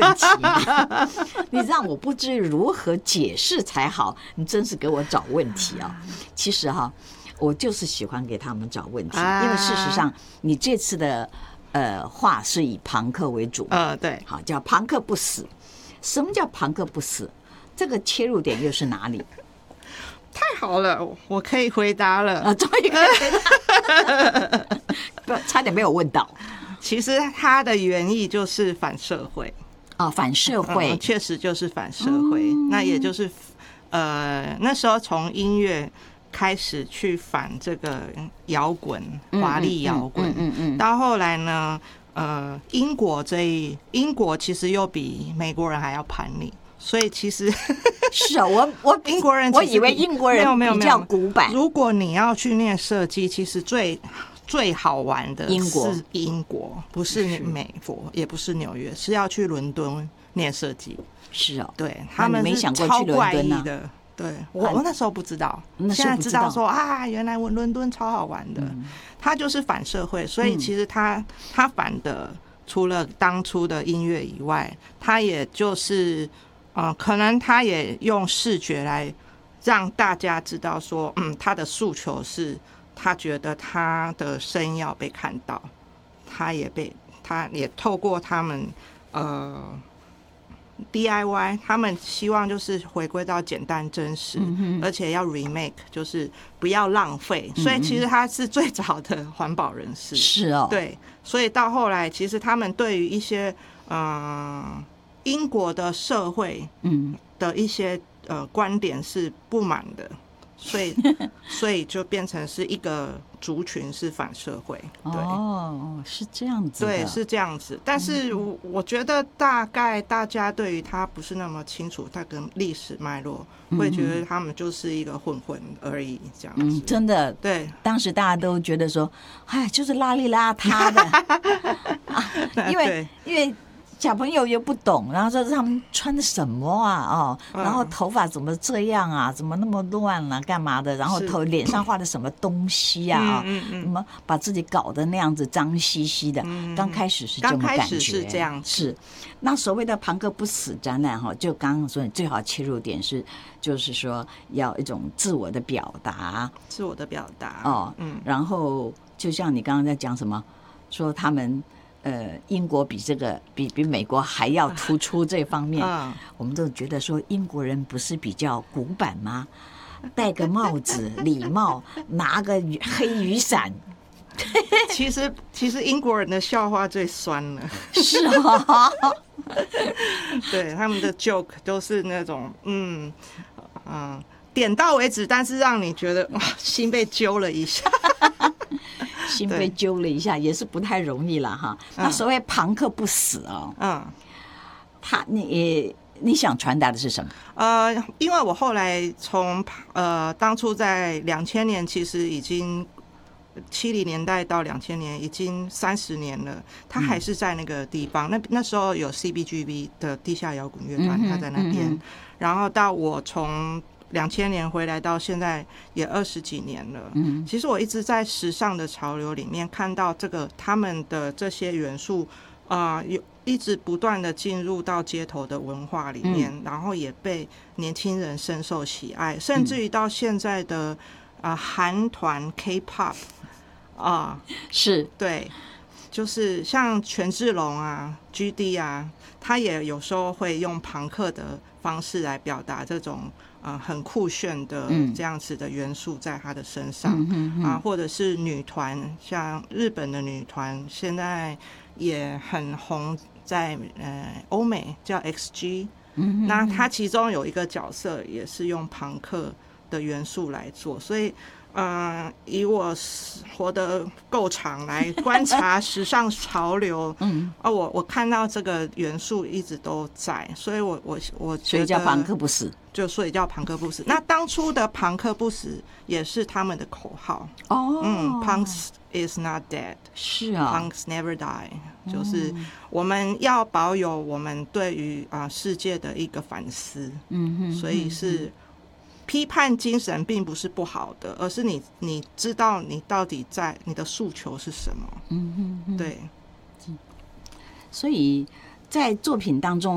题，你让我不知如何解释才好，你真是给我找问题啊！其实哈，我就是喜欢给他们找问题，因为事实上你这次的话是以朋克为主， 对， 好，叫朋克不死。什么叫朋克不死？这个切入点又是哪里？ 太好了，我可以回答了啊！终于可以回答，不，差点没有问到。 其实它的原意就是反社会啊，反社会， 确实就是反社会。那也就是那时候从音乐开始去反这个摇滚，华丽摇滚，到后来呢，英国其实又比美国人还要叛逆。所以其实是啊，我英国人， 我以为英国人比较古板。 如果你要去念设计，其实最好玩的是英国，不是美国，也不是纽约，是要去伦敦念设计。 是哦， 对，他们是超怪异的。对，我那时候不知道，现在知道说啊，原来伦敦超好玩的。他就是反社会，所以其实他反的除了当初的音乐以外，他也就是可能他也用视觉来让大家知道说，他的诉求是，他觉得他的声音要被看到，他也透过他们DIY， 他们希望就是回归到简单真实，而且要 remake， 就是不要浪费。所以其实他是最早的环保人士， 是哦， 对。所以到后来，其实他们对于一些英国的社会的一些观点是不满的，所以就变成是一个族群是反社会。对， 哦，是这样子的， 对，是这样子。但是我觉得大概大家对于他不是那么清楚，他跟历史脉络，会觉得他们就是一个混混而已，这样子。 真的， 对， 当时大家都觉得说，哎，就是邋里邋遢的，因为小朋友又不懂，然后说他们穿的什么啊？然后头发怎么这样啊？怎么那么乱啊？干嘛的？然后脸上画的什么东西啊？什么把自己搞得那样子脏兮兮的？刚开始是这么感觉， 刚开始是这样， 是。那所谓的朋克不死展览哈，就刚刚说你最好切入点是，就是说要一种自我的表达，然后就像你刚刚在讲什么，说他们。英国比美国还要突出这方面，我们都觉得说英国人不是比较古板吗？戴个帽子，礼帽，拿个黑雨伞。 其实英国人的笑话最酸了， 是啊， 对，他们的 joke 都是那种点到为止，但是让你觉得哇，心被揪了一下。 心被揪了一下，也是不太容易了哈。那所谓朋克不死你想传达的是什么？ 因为我后来从当初在2000年，其实已经70年代到2000年，已经30年了，他还是在那个地方。那时候有 CBGB 的地下摇滚乐团，他在那边。然后到我从2000年回来到现在也20几年了，其实我一直在时尚的潮流里面看到他们的这些元素，有一直不断的进入到街头的文化里面，然后也被年轻人深受喜爱，甚至于到现在的韩团 K-pop 是对，就是像权志龙啊、GD 啊，他也有时候会用朋克的方式来表达这种。很酷炫的这样子的元素在他的身上，或者是女团，像日本的女团现在也很红，在欧美叫 XG，那他其中有一个角色也是用朋克的元素来做，所以以我活得够长来观察时尚潮流，我看到这个元素一直都在，所以我觉得， 所以叫朋克不死， 所以叫朋克不死。那当初的朋克不死也是他们的口号，Punks is not dead， 是啊 ，Punks never die，就是我们要保有我们对于世界的一个反思，所以是。批判精神并不是不好的，而是你知道你到底你的诉求是什么。对。 所以在作品当中。